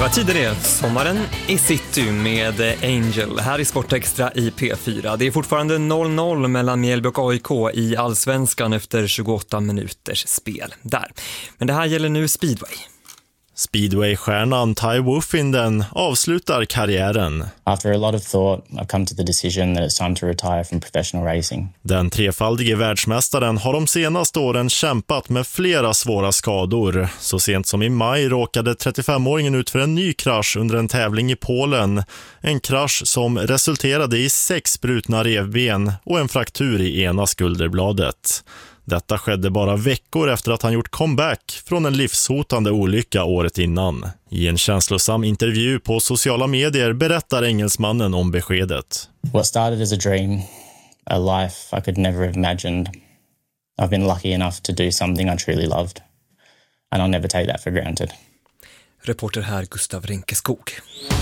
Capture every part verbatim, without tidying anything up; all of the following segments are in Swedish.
Det var tidigare sommaren i city med Angel här i Sportextra i P fyra. Det är fortfarande noll noll mellan Mjällby och A I K i Allsvenskan efter tjugoåtta minuters spel där. Men det här gäller nu speedway. Speedway-stjärnan Ty Woffinden avslutar karriären. After a lot of thought, I've come to the decision that it's time to retire from professional racing. Den trefaldige världsmästaren har de senaste åren kämpat med flera svåra skador. Så sent som i maj råkade trettiofemåringen ut för en ny krasch under en tävling i Polen. En krasch som resulterade i sex brutna revben och en fraktur i ena skulderbladet. Detta skedde bara veckor efter att han gjort comeback från en livshotande olycka året innan. I en känslosam intervju på sociala medier berättar engelsmannen om beskedet. What started as a dream, a life I could never have imagined. I've been lucky enough to do something I truly loved. And I'll never take that for granted. Reporter här Gustav Rinkeskog.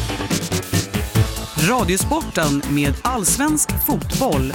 Radiosporten med allsvensk fotboll.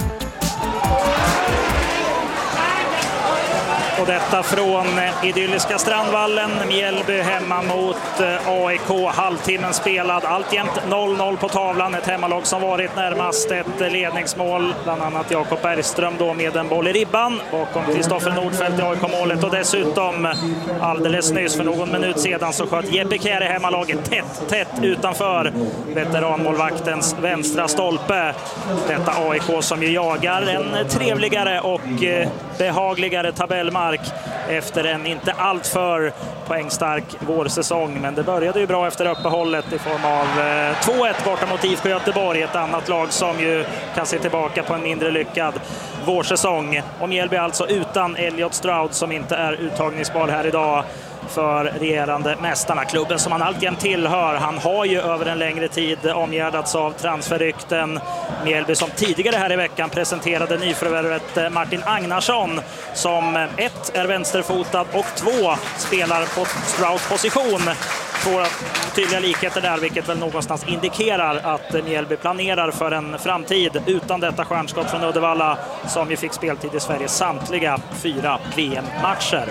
Och detta från idylliska Strandvallen. Mjällby hemma mot A I K. Halvtimmen spelad. Alltjämt noll noll på tavlan. Ett hemmalag som varit närmast ett ledningsmål. Bland annat Jakob Bergström då med en boll i ribban. Bakom Kristoffer Nordfeldt i A I K-målet. Och dessutom alldeles nyss för någon minut sedan så sköt Jeppe Kjär i hemmalaget tätt, tätt utanför veteranmålvaktens vänstra stolpe. Detta A I K som ju jagar en trevligare och behagligare tabellmark efter en inte alltför poängstark vårsäsong. Men det började ju bra efter uppehållet i form av två ett borta mot I F K Göteborg. Ett annat lag som ju kan se tillbaka på en mindre lyckad vårsäsong. Och Mjällby alltså utan Elliot Stroud som inte är uttagningsbar här idag för regerande mästarna. Klubben som han alltjämt tillhör. Han har ju över en längre tid omgärdats av transferrykten. Mjällby som tidigare här i veckan presenterade nyförvärvet Martin Agnarsson som ett är vänsterfotad och två spelar på Strouds position. Två tydliga likheter där, vilket väl någonstans indikerar att Mjällby planerar för en framtid utan detta stjärnskott från Uddevalla som ju fick speltid i Sveriges samtliga fyra V M-matcher.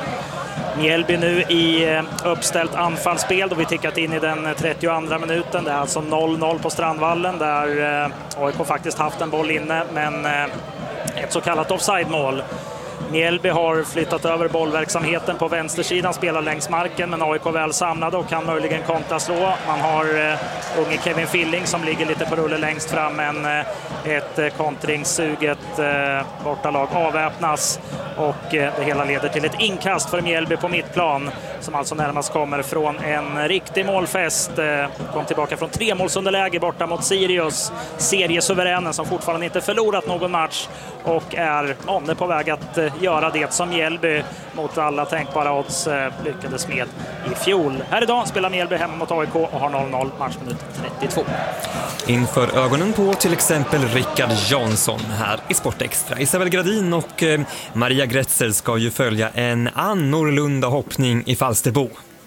Mjällby nu i uppställt anfallsspel då vi tickat in i den trettioandra minuten. Det är alltså noll noll på Strandvallen där A I K faktiskt haft en boll inne, men ett så kallat offside-mål. Mjällby har flyttat över bollverksamheten på vänstersidan, spelar längs marken, men A I K väl samlade och kan möjligen kontra slå. Man har uh, unge Kevin Filling som ligger lite på rulle längst fram, men uh, ett uh, kontringssuget uh, bortalag avväpnas och uh, det hela leder till ett inkast för Mjällby på mittplan som alltså närmast kommer från en riktig målfest. Uh, kom tillbaka från tre målsunderläge borta mot Sirius, seriesuveränen som fortfarande inte förlorat någon match och är om det på väg att uh, göra det som Mjällby mot alla tänkbara odds lyckades med i fjol. Här idag spelar Mjällby hemma mot A I K och har noll noll, matchminut trettiotvå. Inför ögonen på till exempel Rickard Jansson här i Sportextra. Isabel Gradin och Maria Gretzer ska ju följa en annorlunda hoppning i Falsterbo.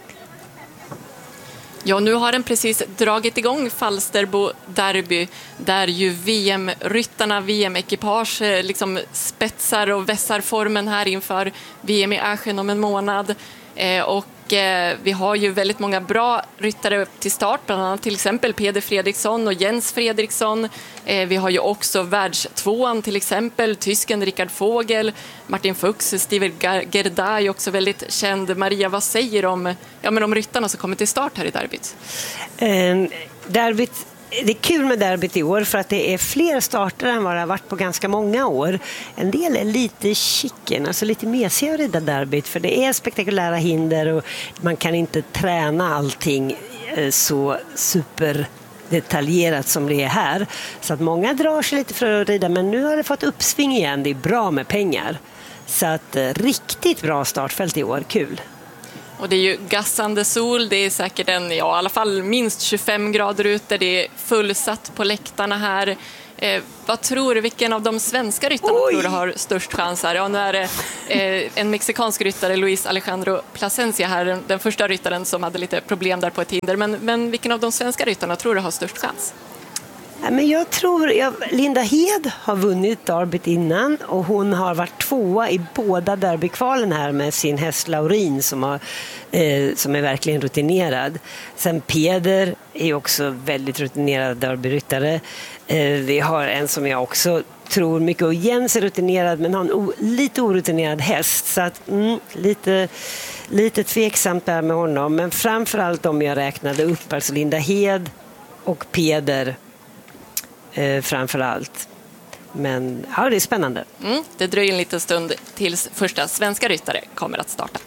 Ja, nu har den precis dragit igång Falsterbo derby där ju V M-ryttarna, V M-ekipage liksom spetsar och vässar formen här inför V M i Aschen om en månad. Eh, och eh, vi har ju väldigt många bra ryttare till start, bland annat till exempel Peder Fredriksson och Jens Fredriksson. Eh, vi har ju också världstvåan till exempel, tysken Rickard Vogel, Martin Fuchs, Steven Gerdai också väldigt känd. Maria, vad säger du om, ja, men om ryttarna som kommer till start här i derbyt? Um, derbyt Det är kul med derbyt i år för att det är fler starter än vad det har varit på ganska många år. En del är lite chicken, alltså lite mesiga att rida derbyt för det är spektakulära hinder och man kan inte träna allting så super detaljerat som det är här. Så att många drar sig lite för att rida, men nu har det fått uppsving igen. Det är bra med pengar. Så att riktigt bra startfält i år, kul. Och det är ju gassande sol, det är säkert en, ja, i alla fall minst tjugofem grader ute, det är fullsatt på läktarna här. Eh, vad tror du, vilken av de svenska ryttarna Oj. tror du har störst chans här? Ja, nu är det eh, en mexikansk ryttare, Luis Alejandro Plasencia här, den, den första ryttaren som hade lite problem där på ett hinder. Men, men vilken av de svenska ryttarna tror du har störst chans? Men jag tror, jag, Linda Hed har vunnit derbyt innan och hon har varit tvåa i båda derbykvalen här med sin häst Laurin som, har, eh, som är verkligen rutinerad. Sen Peder är också väldigt rutinerad derbyryttare. Eh, vi har en som jag också tror mycket, och Jens är rutinerad men har en o, lite orutinerad häst, så att mm, lite, lite tveksamt där med honom. Men framförallt om jag räknade upp, alltså Linda Hed och Peder eh, framförallt. Men ja, det är spännande. Mm, det dröjer en liten stund tills första svenska ryttare kommer att starta.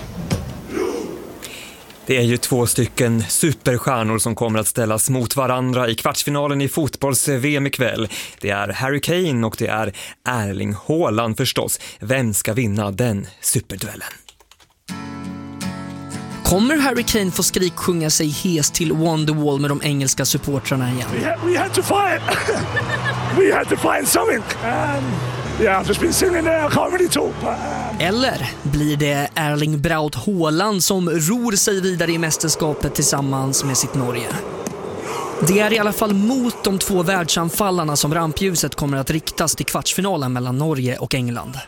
Det är ju två stycken superstjärnor som kommer att ställas mot varandra i kvartsfinalen i fotbolls-V M ikväll. Det är Harry Kane och det är Erling Haaland förstås. Vem ska vinna den superduellen? Kommer Harry Kane få skriksjunga sig hes till Wonderwall med de engelska supportrarna igen? We had, we had to fight. We had to find something. Um, yeah, I've just been sitting there. I can't really talk. But, um... Eller blir det Erling Braut Haaland som ror sig vidare i mästerskapet tillsammans med sitt Norge? Det är i alla fall mot de två världsanfallarna som rampljuset kommer att riktas till kvartsfinalen mellan Norge och England.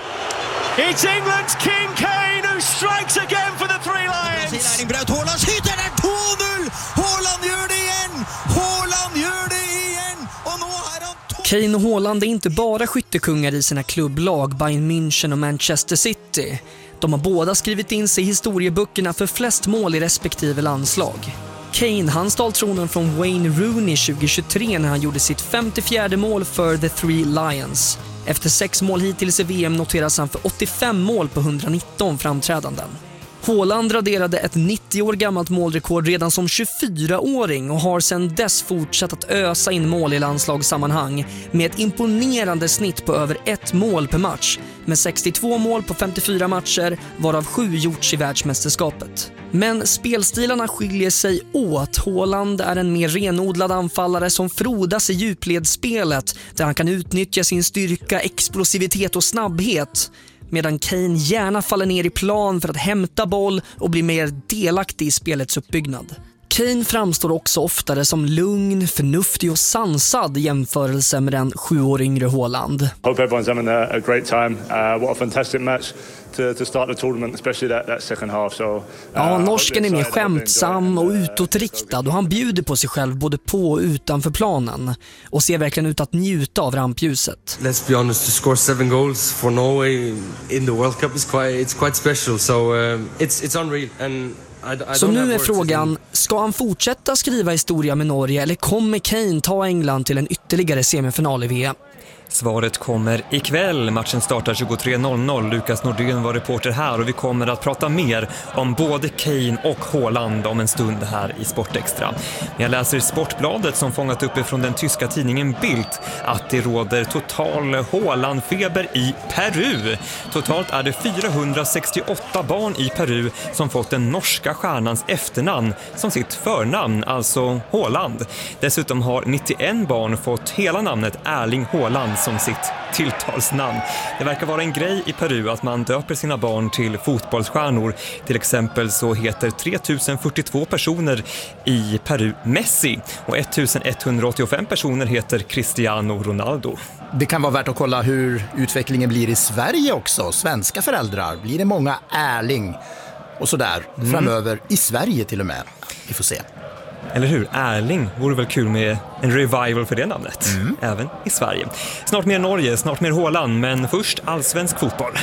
It's England's King Kane who strikes again for the Three Lions. Erling Braut Haaland skjuter där två noll. Haaland gör det igen. Haaland gör det igen. Och nu har han Kane och Haaland är inte bara skyttekungar i sina klubblag Bayern München och Manchester City. De har båda skrivit in sig i historieböckerna för flest mål i respektive landslag. Kane, han stal tronen från Wayne Rooney tjugohundratjugotre när han gjorde sitt femtiofjärde mål för The Three Lions. Efter sex mål hittills i V M noteras han för åttiofem mål på etthundranitton framträdanden. Haaland raderade ett nittio år gammalt målrekord redan som tjugofyraåring och har sedan dess fortsatt att ösa in mål i landslagssammanhang med ett imponerande snitt på över ett mål per match, med sextiotvå mål på femtiofyra matcher, varav sju gjorts i världsmästerskapet. Men spelstilarna skiljer sig åt. Haaland är en mer renodlad anfallare som frodas i djupledsspelet där han kan utnyttja sin styrka, explosivitet och snabbhet, medan Kane gärna faller ner i plan för att hämta boll och bli mer delaktig i spelets uppbyggnad. Kane framstår också oftare som lugn, förnuftig och sansad i jämförelse med den sju år yngre Haaland. Hope everyone's having a, a great time. Uh, what a fantastic match to, to start the tournament, especially that, that second half. So, uh, ja, norsken är mer skämtsam och utåtriktad och han bjuder på sig själv både på och utanför planen och ser verkligen ut att njuta av rampljuset. Let's be honest, to score seven goals for Norway in the World Cup is quite, it's quite special. So uh, it's, it's unreal and Så nu är frågan, ska han fortsätta skriva historia med Norge eller kommer Kane ta England till en ytterligare semifinal i V M? Svaret kommer ikväll. Matchen startar tjugotre noll noll. Lukas Nordén var reporter här och vi kommer att prata mer om både Kane och Haaland om en stund här i Sportextra. Jag läser i Sportbladet som fångat upp ifrån den tyska tidningen Bild att det råder total Haaland-feber i Peru. Totalt är det fyrahundrasextioåtta barn i Peru som fått den norska stjärnans efternamn som sitt förnamn, alltså Haaland. Dessutom har nittioett barn fått hela namnet Erling Haaland som sitt tilltalsnamn. Det verkar vara en grej i Peru att man döper sina barn till fotbollsstjärnor. Till exempel så heter tre tusen fyrtiotvå personer i Peru Messi och ettusenetthundraåttiofem personer heter Cristiano Ronaldo. Det kan vara värt att kolla hur utvecklingen blir i Sverige också. Svenska föräldrar, blir det många Erling och sådär mm. framöver i Sverige till och med. Vi får se. Eller hur? Erling vore väl kul med en revival för det namnet. Mm. Även i Sverige. Snart mer Norge, snart mer Haaland, men först allsvensk fotboll.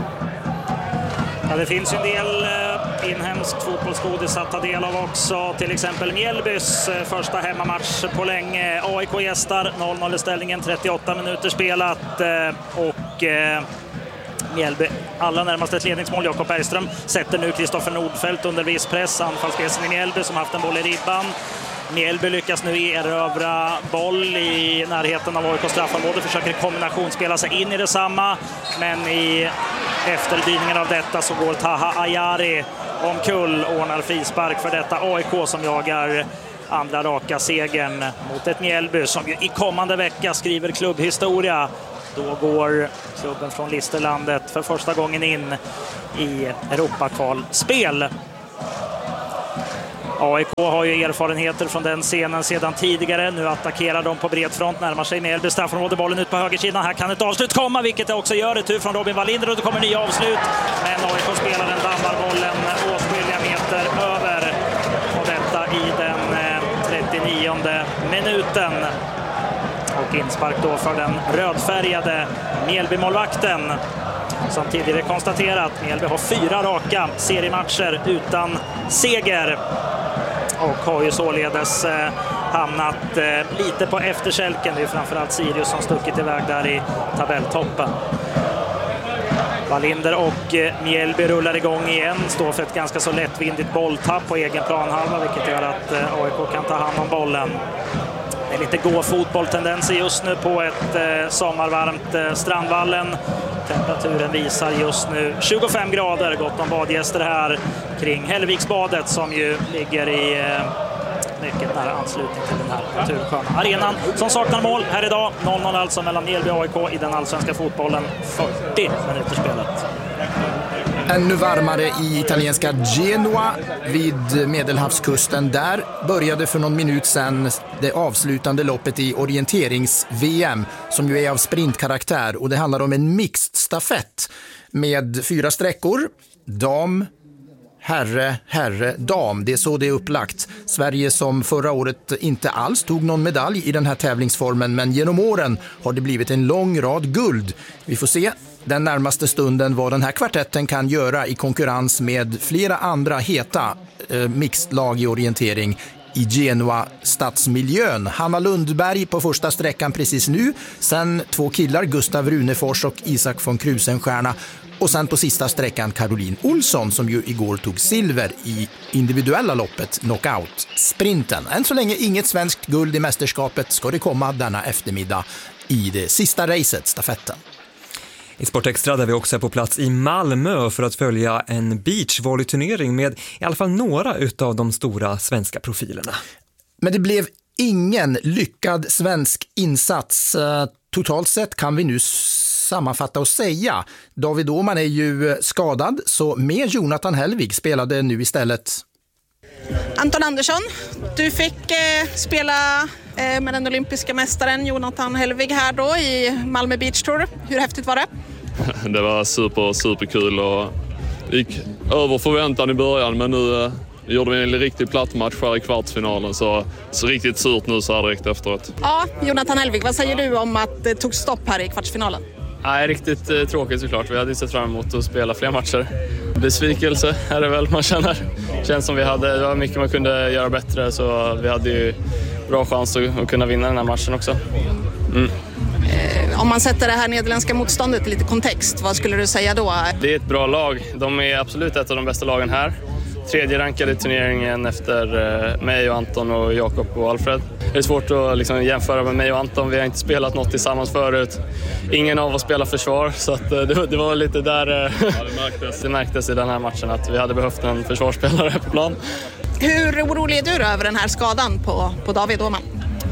Ja, det finns ju en del eh, inhemsk fotbollsgodis att ta del av också. Till exempel Mjällbys eh, första hemmamatch på länge. A I K gästar, noll noll i ställningen, trettioåtta minuter spelat eh, och... Eh, Mjällby allra närmast ett ledningsmål. Jakob Bergström sätter nu Kristoffer Nordfeldt under viss press. Anfallspjäsen i Mjällby som haft en boll i ribban. Mjällby lyckas nu erövra boll i närheten av A I K straffområde. Försöker kombinationsspela sig in i detsamma. Men i efterdyningen av detta så går Taha Ayari omkull och ordnar frispark för detta A I K som jagar andra raka segern mot ett Mjällby som i kommande vecka skriver klubbhistoria. Då går klubben från Listerlandet för första gången in i Europakvalspel. A I K har ju erfarenheter från den scenen sedan tidigare. Nu attackerar de på bred front, närmar sig Mjällby straffområde, bollen ut på högersidan. Här kan ett avslut komma, vilket det också gör. Retur från Robin Wallinder och det kommer nya avslut. Men A I K-spelaren dammar bollen åtskilliga meter över. Och detta i den trettionionde minuten. Och inspark då för den rödfärgade Mjällby-målvakten. Som tidigare konstaterat, Mjällby har fyra raka seriematcher utan seger. Och har ju således eh, hamnat eh, lite på efterkälken. Det är framförallt Sirius som stuckit iväg där i tabelltoppen. Wallinder och eh, Mjällby rullar igång igen. Står för ett ganska så lättvindigt bolltapp på egen planhalva, vilket gör att eh, A I K kan ta hand om bollen. Det är lite gå-fotbolltendenser just nu på ett eh, sommarvarmt eh, Strandvallen. Temperaturen visar just nu tjugofem grader, gott om badgäster här kring Hällviksbadet som ju ligger i eh, mycket nära anslutning till den här natursköna arenan som saknar mål här idag. noll noll alltså mellan Mjällby och A I K i den allsvenska fotbollen, fyrtio minuter spelet. Ännu varmare i italienska Genoa vid Medelhavskusten. Där började för någon minut sedan det avslutande loppet i orienterings-V M som ju är av sprintkaraktär, och det handlar om en mixed stafett med fyra sträckor. Dam, herre, herre, dam. Det är så det är upplagt. Sverige som förra året inte alls tog någon medalj i den här tävlingsformen, men genom åren har det blivit en lång rad guld. Vi får se den närmaste stunden vad den här kvartetten kan göra i konkurrens med flera andra heta eh, mixed-lag i orientering i Genoa stadsmiljön. Hanna Lundberg på första sträckan precis nu. Sen två killar, Gustav Runefors och Isak von Krusenstjerna. Och sen på sista sträckan Caroline Olsson som ju igår tog silver i individuella loppet knockout-sprinten. Än så länge inget svenskt guld i mästerskapet, ska det komma denna eftermiddag i det sista racet, stafetten. I Sportextra där vi också är på plats i Malmö för att följa en beachvolleyturnering med i alla fall några utav de stora svenska profilerna. Men det blev ingen lyckad svensk insats. Totalt sett kan vi nu sammanfatta och säga. David Åhman är ju skadad, så med Jonathan Hellvig spelade nu istället Anton Andersson. Du fick eh, spela eh, med den olympiska mästaren Jonathan Hellvig här då i Malmö Beach Tour. Hur häftigt var det? Det var super, superkul och gick över förväntan i början, men nu eh, gjorde vi en riktigt platt match här i kvartsfinalen, så, så riktigt surt nu så här direkt efteråt. Ja, Jonathan Hellvig, vad säger du om att det tog stopp här i kvartsfinalen? Nej, riktigt eh, tråkigt såklart. Vi hade sett fram emot att spela fler matcher. Besvikelse är det väl man känner. Känns som vi hade, det var mycket man kunde göra bättre, så vi hade ju bra chans att, att kunna vinna den här matchen också. Mm. Eh, om man sätter det här nederländska motståndet i lite kontext, vad skulle du säga då? Det är ett bra lag. De är absolut ett av de bästa lagen här. Tredje rankade i turneringen efter eh, mig och Anton och Jakob och Alfred. Det är svårt att liksom, jämföra med mig och Anton. Vi har inte spelat något tillsammans förut. Ingen av oss spelar försvar, så att, eh, det, det var lite där eh, ja, det, märktes. det märktes i den här matchen att vi hade behövt en försvarsspelare på plan. Hur orolig är du då över den här skadan på, på David Åhman?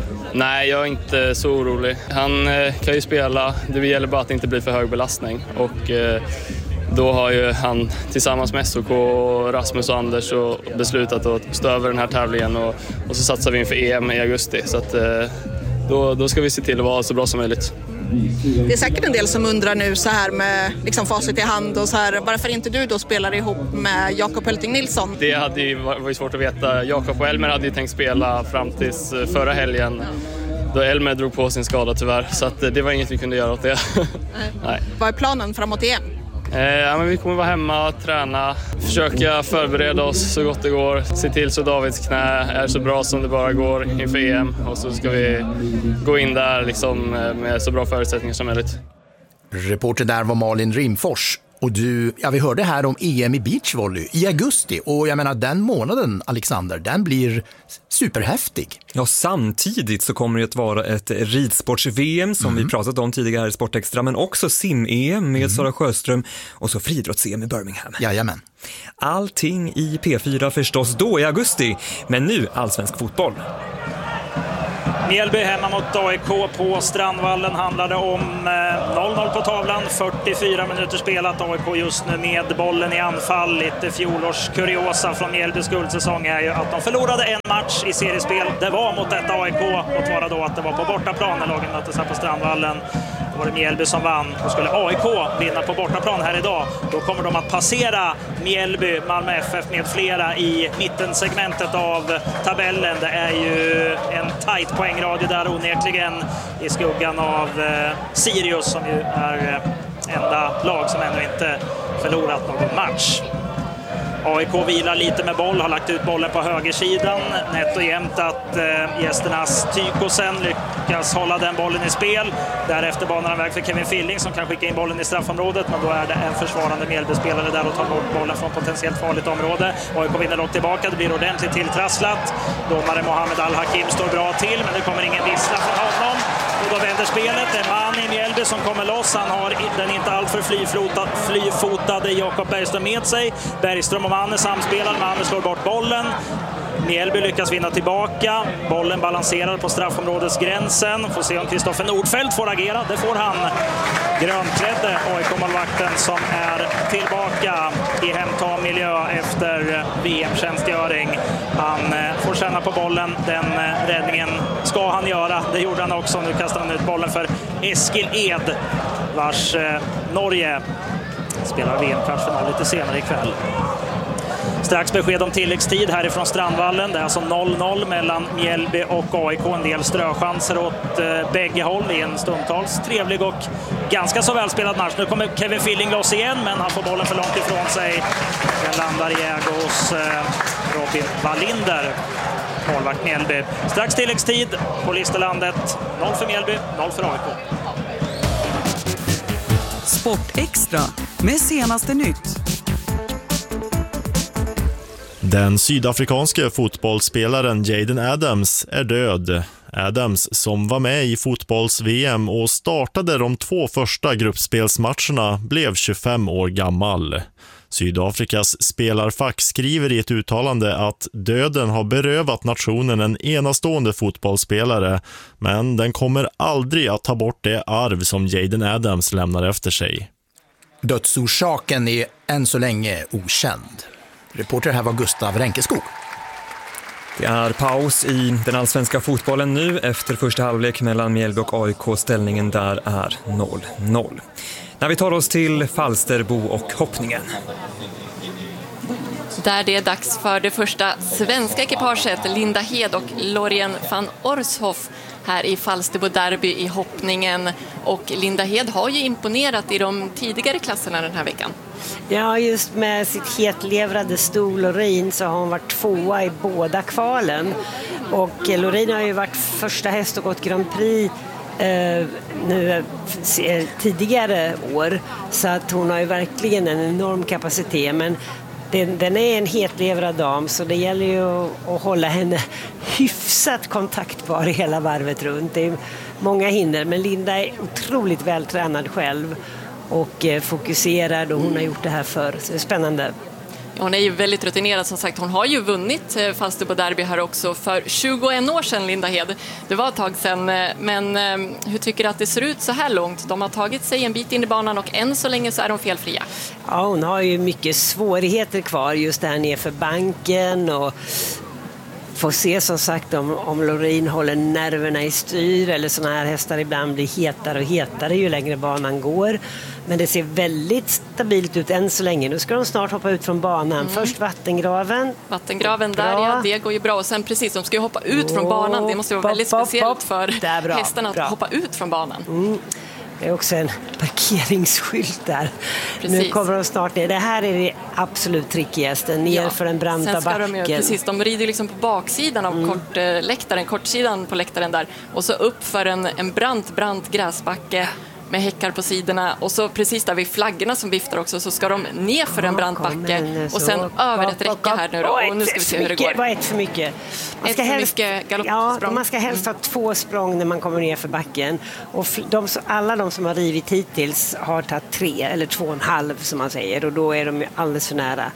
Nej, jag är inte så orolig. Han eh, kan ju spela. Det gäller bara att det inte blir för hög belastning. Och eh, då har ju han tillsammans med S O K, Rasmus och Anders och beslutat att stå över den här tävlingen. Och, och så satsar vi inför E M i augusti. Så att, eh, då, då ska vi se till att vara så bra som möjligt. Det är säkert en del som undrar nu så här med liksom facit i hand och så här, varför inte du då spelar ihop med Jakob Hölting Nilsson? Det hade ju, var ju svårt att veta. Jakob och Elmer hade ju tänkt spela fram tills förra helgen, då Elmer drog på sin skada tyvärr, så att det var inget vi kunde göra åt det. Nej. Nej. Vad är planen framåt E M? Eh, ja, men vi kommer vara hemma, träna, försöka förbereda oss så gott det går. Se till så Davids knä är så bra som det bara går inför E M. Och så ska vi gå in där liksom med så bra förutsättningar som möjligt. Reporter där var Malin Rimfors. Och du, ja, vi hörde här om E M i beachvolley i augusti. Och jag menar, den månaden, Alexander, den blir superhäftig. Ja, samtidigt så kommer det att vara ett ridsports-V M som mm. vi pratat om tidigare i Sportextra, men också sim-E M med mm. Sara Sjöström och så friidrotts-E M i Birmingham. Jajamän. Allting i P fyra förstås då i augusti, men nu allsvensk fotboll. Mjällby hemma mot A I K på Strandvallen handlade om noll noll på tavlan, fyrtiofyra minuter spelat. A I K just nu med bollen i anfall. Lite fjolårs kuriosa från Mjällbys guldsäsong är ju att de förlorade en match i seriespel. Det var mot detta A I K, låt vara då att det var på bortaplan när lagen möttes här på Strandvallen. Då var det Mjällby som vann. Och skulle A I K vinna på bortaplan här idag, då kommer de att passera Mjällby, Malmö F F med flera i mittensegmentet av tabellen. Det är ju en tajt poängradie där onekligen i skuggan av eh, Sirius som ju är eh, enda lag som ännu inte förlorat någon match. A I K vilar lite med boll, har lagt ut bollen på högersidan. Nätt och jämnt att eh, gästernas Tykosen lyckas hålla den bollen i spel. Därefter banar han väg för Kevin Filling som kan skicka in bollen i straffområdet, men då är det en försvarande Mjällby-spelare där och tar bort bollen från potentiellt farligt område. A I K vinner långt tillbaka, det blir ordentligt tilltrasslat. Domare Mohamed Al-Hakim står bra till, men det kommer ingen vissla från honom. Och då vänder spelet. Det är man i Mjällby som kommer loss. Han har den inte alltför flyfotade, flyfotade Jakob Bergström med sig. Bergström och Manne samspelar. Manne slår bort bollen. Mjällby lyckas vinna tillbaka. Bollen balanserar på straffområdesgränsen. Får se om Kristoffer Nordfeldt får agera. Det får han. Grönklädde A I K-målvakten som är tillbaka i hemtam miljö efter V M-tjänstgöring. Han får känna på bollen. Den räddningen ska han göra. Det gjorde han också. Nu kastar han ut bollen för Eskil Ed, vars Norge spelar V M-kvartsfinal lite senare ikväll. Strax besked om tilläggstid härifrån Strandvallen. Det är alltså noll noll mellan Mjällby och A I K. En del ströchanser åt eh, bägge håll i en stundtals trevlig och ganska så välspelad match. Nu kommer Kevin Filling loss igen, men han får bollen för långt ifrån sig. Den landar i ägo hos eh, Robin Wallinder, målvakt Mjällby. Strax tilläggstid på Listerlandet. noll för Mjällby, noll för A I K. Sport Extra med senaste nytt. Den sydafrikanske fotbollsspelaren Jaden Adams är död. Adams, som var med i fotbolls-V M och startade de två första gruppspelsmatcherna, blev tjugofem år gammal. Sydafrikas spelarfack skriver i ett uttalande att döden har berövat nationen en enastående fotbollsspelare, men den kommer aldrig att ta bort det arv som Jaden Adams lämnar efter sig. Dödsorsaken är än så länge okänd. Reporter här var Gustav Ränkeskog. Det är paus i den allsvenska fotbollen nu efter första halvlek mellan Mjällby och A I K. Ställningen där är noll noll. När vi tar oss till Falsterbo och hoppningen. Där det är dags för det första svenska ekipaget, Linda Hed och Lorien van Orshoff här i Falsterbo derby i hoppningen. Och Linda Hed har ju imponerat i de tidigare klasserna den här veckan. Ja, just med sitt hetlevrade sto Loreen så har hon varit tvåa i båda kvalen. Och Loreen har ju varit första häst och gått Grand Prix eh, nu eh, tidigare år. Så att hon har ju verkligen en enorm kapacitet, men Den, den är en hetlevrad dam, så det gäller ju att, att hålla henne hyfsat kontaktbar hela varvet runt. Det är många hinder, men Linda är otroligt vältränad själv och eh, fokuserad, och hon har gjort det här förr, så det är spännande. Hon är ju väldigt rutinerad, som sagt. Hon har ju vunnit Falsterbo derby här också för tjugoett år sedan, Linda Hed. Det var ett tag sedan, men hur tycker du att det ser ut så här långt? De har tagit sig en bit in i banan och än så länge så är de felfria. Ja, hon har ju mycket svårigheter kvar just där nere för banken, och får se som sagt om, om Loreen håller nerverna i styr, eller såna här hästar ibland blir hetare och hetare ju längre banan går. Men det ser väldigt stabilt ut än så länge. Nu ska de snart hoppa ut från banan. Mm. Först vattengraven. Vattengraven där, ja, det går ju bra. Och sen precis, de ska ju hoppa ut oh, från banan. Det måste vara väldigt pop, speciellt pop. för hästarna att bra. hoppa ut från banan. Mm. Det är också en parkeringsskylt där. Precis. Nu kommer de snart ner. Det här är det absolut trickigaste. Ner ja. för den branta Sen ska backen. De, precis, de rider liksom på baksidan av mm. kortläktaren, kortsidan på läktaren där. Och så upp för en, en brant, brant gräsbacke med häckar på sidorna, och så precis där vid flaggorna som viftar också, så ska de ner för en brant backe och sen så, över ett räcke här nu då. Och nu ska vi se hur det går. Vad är ett för mycket? Man ska, ett helst, mycket ja, man ska helst ha två språng när man kommer ner för backen. Och de, alla de som har rivit hittills har tagit tre eller två och en halv som man säger, och då är de ju alldeles för nära.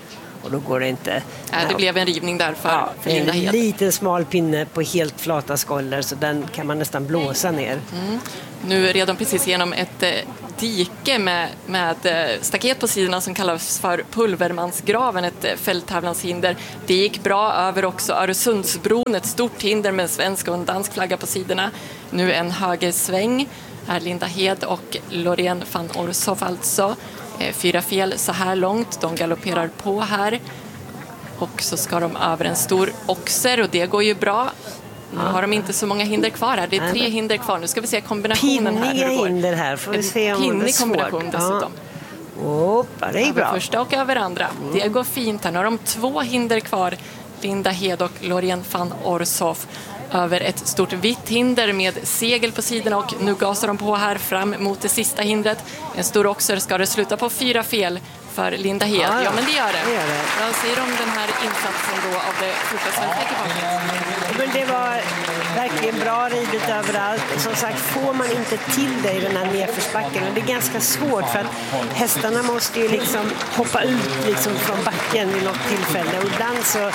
och då går det inte. Ja, det blev en rivning där för, ja, för Linda Hed. En liten smal pinne på helt flata skållor, så den kan man nästan blåsa ner. Mm. Nu red de precis genom ett eh, dike med, med eh, staket på sidorna som kallas för Pulvermansgraven, ett eh, fälttävlanshinder. Det gick bra över också Öresundsbron, ett stort hinder med en svensk och en dansk flagga på sidorna. Nu en högersväng. Här Linda Hed och Loreen van Orshoff alltså. Eh, fyra fel så här långt. De galopperar på här. Och så ska de över en stor oxer och det går ju bra. Nu har de inte så många hinder kvar här. Det är tre hinder kvar. Nu ska vi se kombinationen här. Pinniga hinder här. Får vi se om det är pinnig svårt. kombination dessutom. Ja. Hoppa, det är bra. Över första och över andra. Mm. Det går fint här. Nu har de två hinder kvar. Linda Hed och Loreen van Orshoff. Över ett stort vitt hinder med segel på sidorna och nu gasar de på här fram mot det sista hindret. En stor oxer ska det sluta på fyra fel för Linda Hed. Ja, ja. ja men det gör det. det, gör det. Vad säger om den här insatsen då av det första svenska ekipaget? Men det var verkligen bra ridet överallt. Som sagt, får man inte till det i den här nedförsbacken, och det är ganska svårt för att hästarna måste ju liksom hoppa ut liksom från backen vid något tillfälle, och ibland så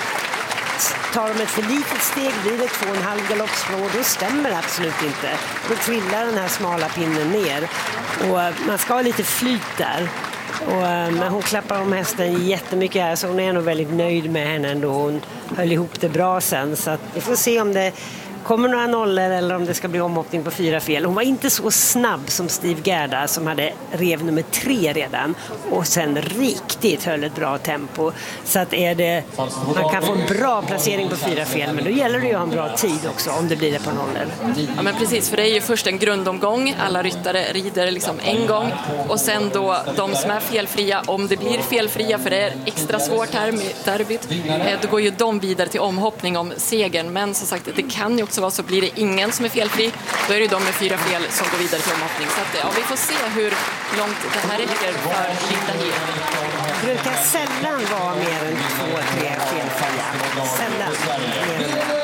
tar de ett för litet steg, blir det två och en halv galoppsprång, och då stämmer det absolut inte. Då trillar den här smala pinnen ner, och man ska ha lite flyt där. Och, men hon klappar om hästen jättemycket här, så hon är nog väldigt nöjd med henne ändå. Hon höll ihop det bra sen, så att vi får se om det kommer några nollor eller om det ska bli omhoppning på fyra fel. Hon var inte så snabb som Steve Gerda som hade rev nummer tre redan och sen riktigt höll ett bra tempo. Så att är det, man kan få en bra placering på fyra fel, men då gäller det ju att ha en bra tid också om det blir det på nollor. Ja men precis, för det är ju först en grundomgång. Alla ryttare rider liksom en gång och sen då de som är felfria, om det blir felfria, för det är extra svårt här med derbyt, då går ju de vidare till omhoppning om segern. Men som sagt, det kan ju också vara så blir det ingen som är felfri, då är det de med fyra fel som går vidare till omhoppning. Så att, ja, vi får se hur långt det här räcker för Linda Hed. Det brukar sällan vara mer än två, tre felfria. Sällan mer än det.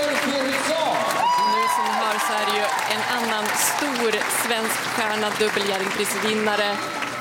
Nu som ni hör så är det ju en annan stor svensk stjärna, dubbeljäring prisvinnare.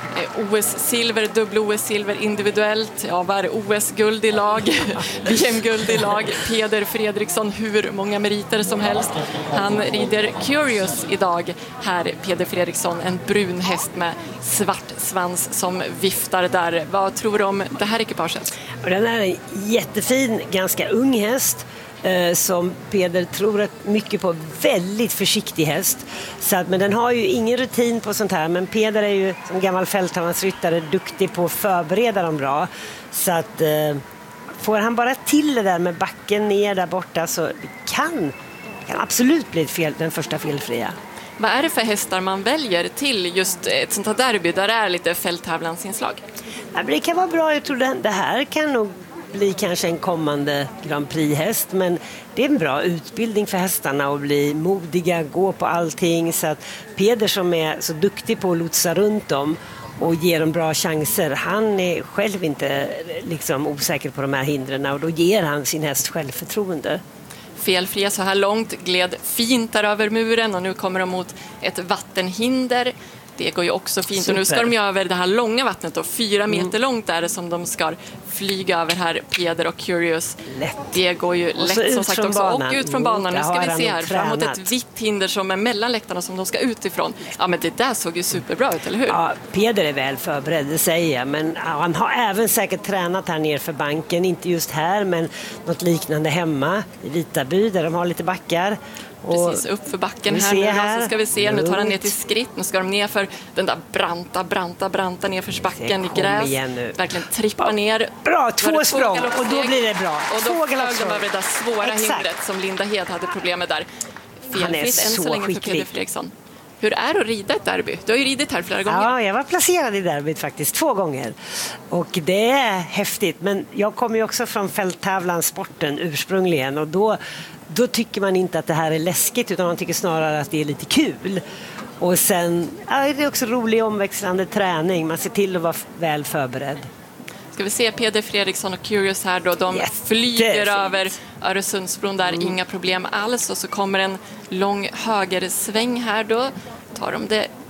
O S-silver, dubbel-O S-silver individuellt. Ja, vad är det? O S-guld i lag, V M-guld i lag. Peder Fredriksson, hur många meriter som helst. Han rider Curious idag. Här Peder Fredriksson, en brun häst med svart svans som viftar där. Vad tror du om det här ekipaget? Och den är en jättefin, ganska ung häst. Som Peder tror mycket på, väldigt försiktig häst. Så att, men den har ju ingen rutin på sånt här, men Peder är ju som gammal fälttävlansryttare duktig på att förbereda dem bra. Så att eh, får han bara till det där med backen ner där borta, så kan, kan absolut bli ett fel, den första felfria. Vad är det för hästar man väljer till just ett sånt här derby där det är lite fälttävlansinslag? Ja, det kan vara bra, jag tror det, det här kan nog bli kanske en kommande Grand Prix-häst, men det är en bra utbildning för hästarna att bli modiga, gå på allting. Så att Peder som är så duktig på att lotsa runt dem och ge dem bra chanser, han är själv inte liksom osäker på de här hindren, och då ger han sin häst självförtroende. Felfria så här långt, gled fint där över muren och nu kommer de mot ett vattenhinder. Det går ju också fint. Super. Och nu ska de ju över det här långa vattnet och fyra meter mm. långt är det som de ska flyga över här, Peder och Curious. Lätt. Det går ju och lätt som sagt också. Banan. Och ut från banan. Nu ska vi se här tränat. framåt ett vitt hinder som är mellan läktarna som de ska utifrån. Ja men det där såg ju superbra ut, eller hur? Ja, Peder är väl förberedd, det säger jag. Men ja, han har även säkert tränat här ner för banken. Inte just här, men något liknande hemma i Vitaby där de har lite backar. Precis, upp för backen här nu här. Så ska vi se, nu tar han ner till skritt. Nu ska de ner för den där branta, branta, branta ner för backen i gräs. Verkligen trippa ner. Bra, två språng och då blir det bra. Och då flög de över det där svåra Exakt. hindret som Linda Hed hade problem med där. Felfritt än så länge skicklig. För Peder Fredriksson. Hur är det att rida ett derby? Du har ju ridit här flera gånger. Ja, jag var placerad i derbyt faktiskt två gånger. Och det är häftigt. Men jag kommer ju också från fälttävlansporten ursprungligen. Och då, då tycker man inte att det här är läskigt, utan man tycker snarare att det är lite kul. Och sen ja, det är också rolig omväxlande träning. Man ser till att vara väl förberedd. Ska vi se Peder Fredriksson och Curious här då. De Jättefint. flyger över Öresundsbron där, mm. inga problem alls. Och så kommer en lång högersväng här då. Tar de det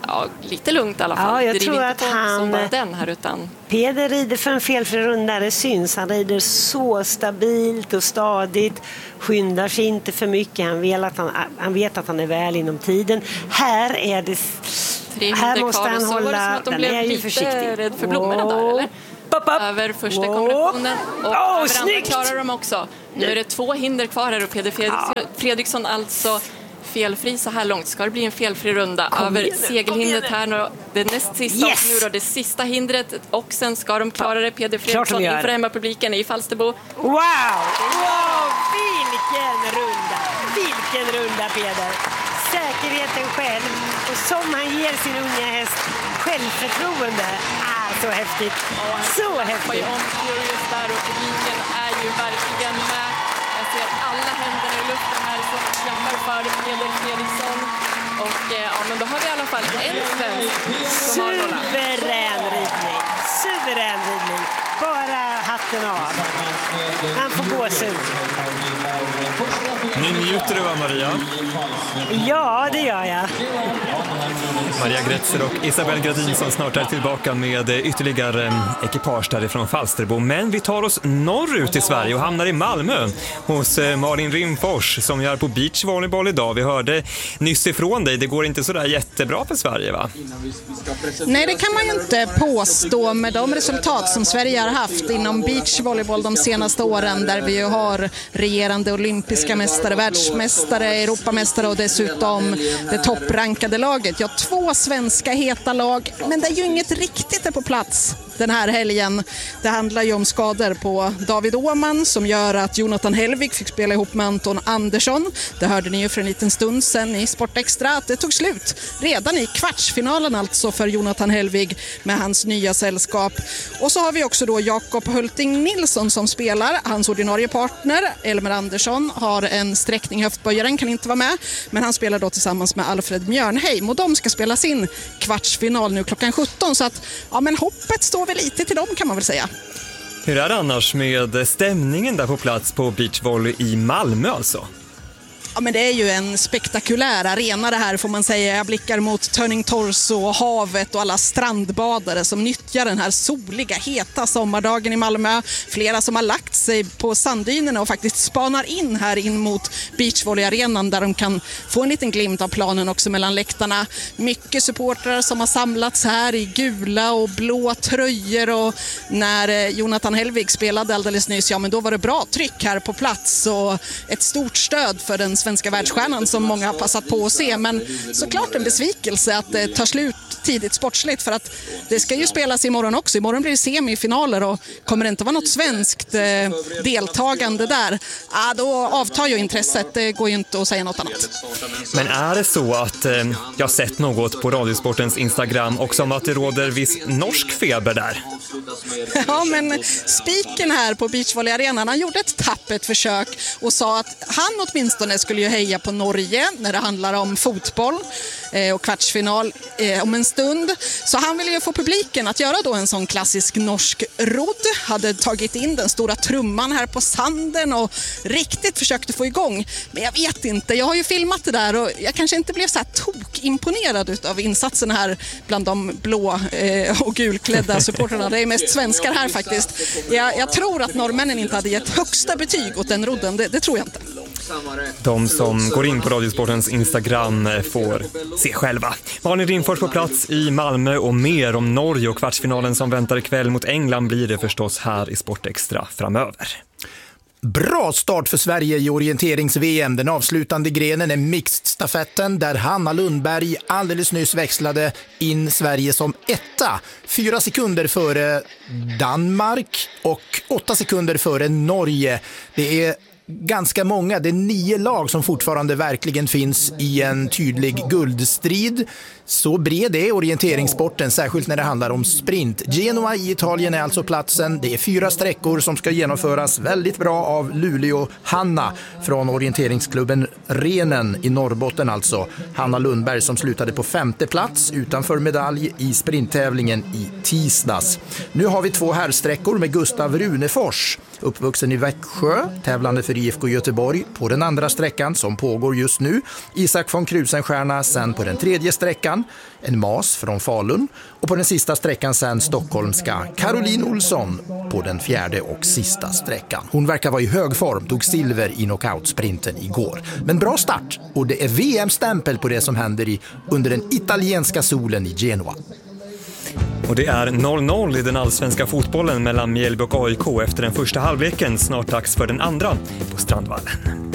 ja, lite lugnt i alla fall. Ja, jag det tror inte att på han... som bara den här, utan... Peder rider för en felfri runda, det syns. Han rider så stabilt och stadigt, skyndar sig inte för mycket. Han vet att han, han, vet att han är väl inom tiden. Här är det... Här måste kvar, han så hålla... var det som att de den blev är ju lite försiktig. rädd för blommorna där, eller? Pop, pop. Över första Wow. kombinationen. Och Oh, över snyggt! andra klarar de också. Nu är det två hinder kvar här och Peder Fredriksson, ja. Fredriksson alltså felfri så här långt. Ska det bli en felfri runda Kom över igen, segelhindret här nu. Det näst sista yes! och nu då det sista hindret. Och sen ska de klara det. Peder Fredriksson de inför hemmapubliken i Falsterbo. Wow! Wow! Vilken runda! Vilken runda, Peder! Säkerheten själv och som han ger sin unga häst självförtroende. Ah, så häftigt! Så häftigt! Om Furious där och publiken är ju verkligen med. Jag ser alla händerna i luften här som klappar för Peder Fredriksson. Och ja, men då har vi i alla fall en svensk som har några. Suverän ridning! Suverän ridning! Bara hatten av. Han får gåshud. Nu njuter du, va, Maria? Ja, det gör jag. Maria Gretzer och Isabel Gradin som snart är tillbaka med ytterligare ekipage därifrån Falsterbo. Men vi tar oss norrut i Sverige och hamnar i Malmö hos Malin Rimfors som gör på beachvolleyboll idag. Vi hörde nyss ifrån dig, det går inte så där jättebra för Sverige, va? Nej, det kan man ju inte påstå med de resultat som Sverige har haft inom beachvolleyboll de senaste åren, där vi ju har regerande olympiska mästare, världsmästare, Europamästare och dessutom det topprankade laget. Ja, två svenska heta lag, men det är ju inget riktigt är på plats den här helgen. Det handlar ju om skador på David Åhman som gör att Jonathan Hellvig fick spela ihop med Anton Andersson. Det hörde ni ju för en liten stund sedan i Sportextra att det tog slut redan i kvartsfinalen alltså för Jonathan Hellvig med hans nya sällskap. Och så har vi också då Jakob Hulting Nilsson som spelar. Hans ordinarie partner Elmer Andersson har en sträckning i höftböjaren, kan inte vara med, men han spelar då tillsammans med Alfred Mjörnheim och de ska spela sin kvartsfinal nu klockan sjutton, så att ja, men hoppet står väl lite till dem, kan man väl säga. Hur är det annars med stämningen där på plats på beachvolley i Malmö alltså? Ja, men det är ju en spektakulär arena det här, får man säga. Jag blickar mot Turning Torso och havet och alla strandbadare som nyttjar den här soliga, heta sommardagen i Malmö. Flera som har lagt sig på sanddynerna och faktiskt spanar in här in mot beachvolleyarenan där de kan få en liten glimt av planen också mellan läktarna. Mycket supportrar som har samlats här i gula och blå tröjor, och när Jonathan Hellvig spelade alldeles nyss, ja men då var det bra tryck här på plats och ett stort stöd för den svenska världsstjärnan som många har passat på att se. Men såklart en besvikelse att det tar slut tidigt sportsligt, för att det ska ju spelas imorgon också. Imorgon blir det semifinaler och kommer det inte vara något svenskt eh, deltagande där, ah, då avtar ju intresset. Det går ju inte att säga något annat. Men är det så att eh, jag har sett något på Radiosportens Instagram också om att det råder viss norsk feber där? Ja, men spiken här på beachvolleyarenan, han gjorde ett tappert försök och sa att han åtminstone skulle ju heja på Norge när det handlar om fotboll eh, och kvartsfinal eh, om en stund. Så han ville ju få publiken att göra då en sån klassisk norsk rodd. Hade tagit in den stora trumman här på sanden och riktigt försökte få igång. Men jag vet inte, jag har ju filmat det där och jag kanske inte blev så här tokimponerad av insatsen här bland de blå eh, och gulklädda supporterna. Det är mest svenskar här faktiskt. Jag, jag tror att norrmännen inte hade gett högsta betyg åt den rodden, det, det tror jag inte. De som går in på Radiosportens Instagram får se själva. Malin Rimfors på plats i Malmö, och mer om Norge och kvartsfinalen som väntar ikväll mot England blir det förstås här i Sportextra framöver. Bra start för Sverige i orienterings-V M. Den avslutande grenen är mixed-stafetten där Hanna Lundberg alldeles nyss växlade in Sverige som etta. Fyra sekunder före Danmark och åtta sekunder före Norge. Det är ganska många, det är nio lag som fortfarande verkligen finns i en tydlig guldstrid. Så bred är orienteringssporten, särskilt när det handlar om sprint. Genoa i Italien är alltså platsen. Det är fyra sträckor som ska genomföras väldigt bra av Luleå Hanna från orienteringsklubben Renen i Norrbotten alltså. Hanna Lundberg som slutade på femte plats utanför medalj i sprinttävlingen i tisdags. Nu har vi två herrsträckor med Gustav Runefors, uppvuxen i Växjö, tävlande för I F K Göteborg på den andra sträckan som pågår just nu. Isak von Krusenstjerna sen på den tredje sträckan, en mas från Falun, och på den sista sträckan sen stockholmska Caroline Olsson på den fjärde och sista sträckan. Hon verkar vara i hög form, tog silver i knockout-sprinten igår. Men bra start, och det är V M-stämpel på det som händer i, under den italienska solen i Genua. Och det är noll noll i den allsvenska fotbollen mellan Mjällby och A I K efter den första halvleken. Snart dags för den andra på Strandvallen.